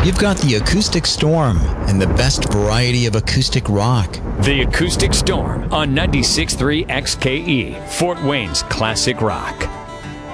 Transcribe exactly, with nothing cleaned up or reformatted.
You've got the Acoustic Storm and the best variety of acoustic rock. The Acoustic Storm on ninety-six point three X K E, Fort Wayne's classic rock.